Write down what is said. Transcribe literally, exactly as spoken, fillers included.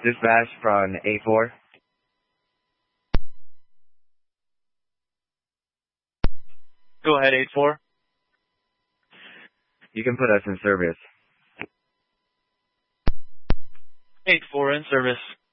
Dispatch from eight four. Go ahead, eight four. You can put us in service. eight four in service.